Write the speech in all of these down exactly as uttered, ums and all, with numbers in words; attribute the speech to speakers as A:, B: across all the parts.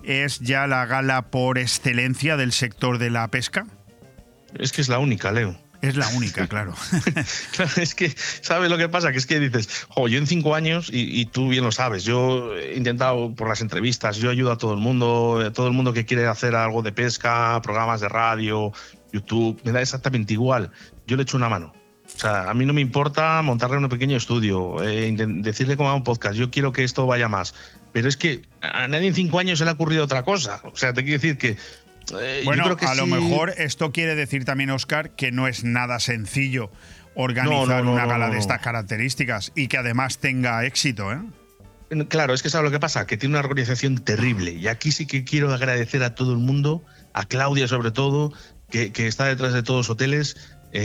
A: es ya la gala por excelencia del sector de la pesca?
B: Es que es la única, Leo.
A: Es la única, claro.
B: Claro, es que, ¿sabes lo que pasa? Que es que dices, jo, yo en cinco años, y, y tú bien lo sabes, yo he intentado por las entrevistas, yo ayudo a todo el mundo, a todo el mundo que quiere hacer algo de pesca, programas de radio, YouTube, me da exactamente igual. Yo le echo una mano. O sea, a mí no me importa montarle un pequeño estudio, eh, decirle cómo haga un podcast, yo quiero que esto vaya más. Pero es que a nadie en cinco años se le ha ocurrido otra cosa. O sea, te quiero decir que Eh,
A: bueno,
B: yo creo que
A: a
B: sí.
A: lo mejor esto quiere decir también, Óscar, que no es nada sencillo organizar
B: no, no, no,
A: una gala
B: no, no,
A: de
B: no.
A: estas características y que además tenga éxito, ¿eh?
B: Claro, es que ¿sabes lo que pasa? Que tiene una organización terrible. Y aquí sí que quiero agradecer a todo el mundo, a Claudia sobre todo, que, que está detrás de todos los hoteles,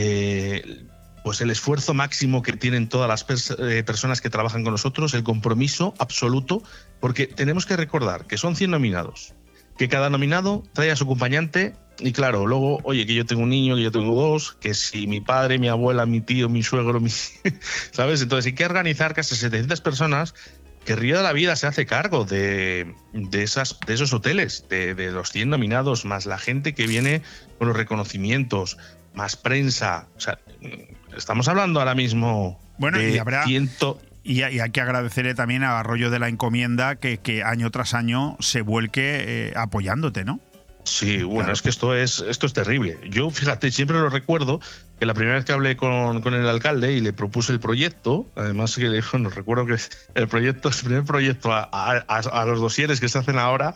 B: eh, pues el esfuerzo máximo que tienen todas las pers eh, personas que trabajan con nosotros, el compromiso absoluto, porque tenemos que recordar que son cien nominados, que cada nominado trae a su acompañante y claro, luego, oye, que yo tengo un niño, que yo tengo dos, que si mi padre, mi abuela, mi tío, mi suegro, mi... ¿sabes? Entonces hay que organizar casi setecientas personas que Río de la Vida se hace cargo de, de, esas, de esos hoteles, de, de los cien nominados, más la gente que viene con los reconocimientos, más prensa. O sea, estamos hablando ahora mismo
A: bueno,
B: de
A: y habrá...
B: ciento...
A: Y hay que agradecerle también a Arroyo de la Encomienda que, que año tras año se vuelque eh, apoyándote, ¿no?
B: Sí, bueno,
A: claro.
B: es que esto es, esto es terrible. Yo, fíjate, siempre lo recuerdo, que la primera vez que hablé con, con el alcalde y le propuse el proyecto, además que le dijo, no recuerdo que el proyecto, el primer proyecto a, a, a los dosieres que se hacen ahora,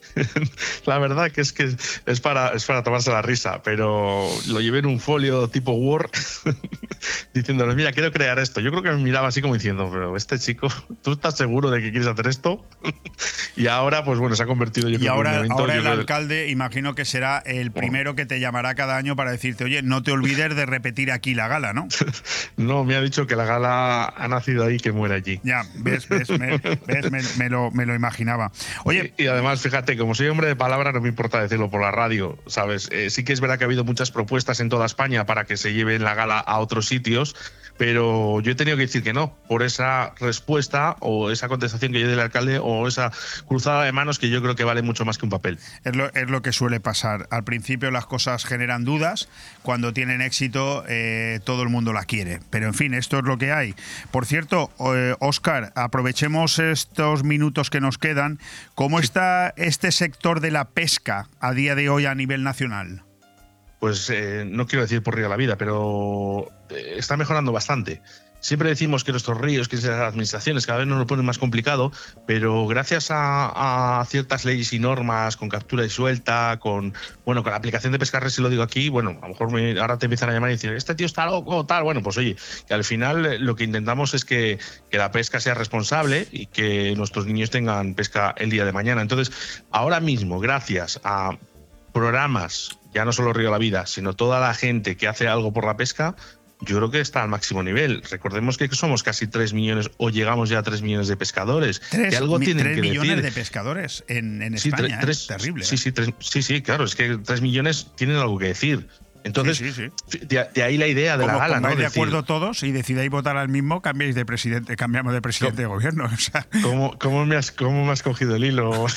B: la verdad que es que es para, es para tomarse la risa, pero lo llevé en un folio tipo Word diciéndoles, mira, quiero crear esto. Yo creo que me miraba así como diciendo, pero este chico, ¿tú estás seguro de que quieres hacer esto? Y ahora, pues bueno, se ha convertido yo
A: y
B: creo
A: ahora,
B: en un evento,
A: ahora
B: yo
A: el
B: creo...
A: alcalde, imagino que será el primero que te llamará cada año para decirte, oye, no te olvides de repetir aquí la gala, ¿no?
B: No, me ha dicho que la gala ha nacido ahí, que muere allí.
A: Ya, ves, ves, me, ves, me, me, lo, me lo imaginaba. Oye,
B: y, y además, fíjate, como soy hombre de palabra, no me importa decirlo por la radio, ¿sabes? Eh, sí que es verdad que ha habido muchas propuestas en toda España para que se lleve la gala a otros sitios, pero yo he tenido que decir que no, por esa respuesta o esa contestación que yo del alcalde o esa cruzada de manos que yo creo que vale mucho más que un papel.
A: Es lo, es lo que suele pasar. Al principio las cosas generan dudas, cuando tienen éxito eh, todo el mundo la quiere. Pero en fin, esto es lo que hay. Por cierto, eh, Óscar, aprovechemos estos minutos que nos quedan. ¿Cómo
B: Sí.
A: está este sector de la pesca a día de hoy a nivel nacional?
B: Pues eh, no quiero decir por Río de la Vida, pero eh, está mejorando bastante. Siempre decimos que nuestros ríos, que las administraciones cada vez nos lo ponen más complicado, pero gracias a, a ciertas leyes y normas, con captura y suelta, con bueno, con la aplicación de pescarres, si lo digo aquí, bueno, a lo mejor me, ahora te empiezan a llamar y decir, este tío está loco, tal. Bueno, pues oye, que al final eh, lo que intentamos es que, que la pesca sea responsable y que nuestros niños tengan pesca el día de mañana. Entonces, ahora mismo, gracias a programas, ya no solo Río de la Vida, sino toda la gente que hace algo por la pesca, yo creo que está al máximo nivel. Recordemos que somos casi tres millones o llegamos ya a tres millones de pescadores.
A: Tres,
B: que algo tienen
A: tres
B: que
A: millones
B: decir.
A: de pescadores en, en
B: Sí,
A: España.
B: tres,
A: ¿eh? Terrible.
B: Sí,
A: ¿eh?
B: sí, tres, sí, sí, claro, es que tres millones tienen algo que decir. Entonces,
A: sí, sí, sí.
B: De, de ahí la idea de
A: Como
B: la gala,
A: pongáis
B: ¿no?
A: de
B: Decir,
A: acuerdo todos y decidáis votar al mismo, cambiáis de presidente, cambiamos de presidente de gobierno. O sea.
B: ¿Cómo, cómo, me has, ¿Cómo me has cogido el hilo?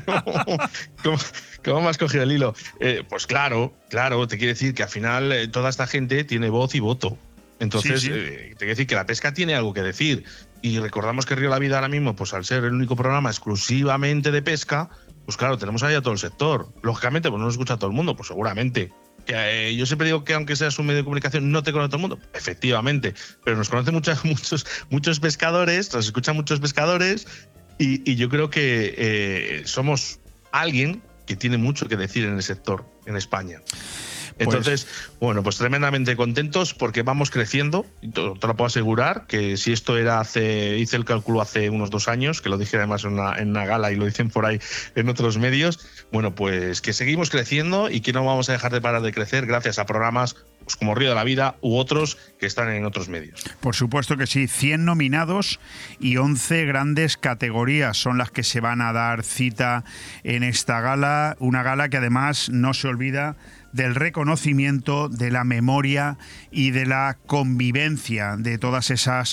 B: ¿Cómo, ¿Cómo me has cogido el hilo? Eh, pues claro, claro, te quiere decir que al final eh, toda esta gente tiene voz y voto. Entonces,
A: sí, sí.
B: Eh, te quiere decir que la pesca tiene algo que decir. Y recordamos que Río de la Vida ahora mismo, pues al ser el único programa exclusivamente de pesca, pues claro, tenemos ahí a todo el sector. Lógicamente, pues no nos escucha a todo el mundo, pues seguramente. Que, eh, yo siempre digo que aunque seas un medio de comunicación no te conoce todo el mundo, efectivamente, pero nos conocen muchos, muchos, muchos pescadores, nos escuchan muchos pescadores y, y yo creo que eh, somos alguien que tiene mucho que decir en el sector en España. Entonces, pues, bueno, pues tremendamente contentos porque vamos creciendo, y te, te lo puedo asegurar, que si esto era hace, hice el cálculo hace unos dos años, que lo dije además en una, en una gala y lo dicen por ahí en otros medios, bueno, pues que seguimos creciendo y que no vamos a dejar de parar de crecer gracias a programas pues, como Río de la Vida u otros que están en otros medios.
A: Por supuesto que sí, cien nominados y once grandes categorías son las que se van a dar cita en esta gala, una gala que además no se olvida del reconocimiento, de la memoria y de la convivencia de todas esas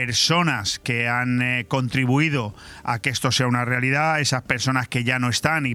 A: personas que han eh, contribuido a que esto sea una realidad, esas personas que ya no están y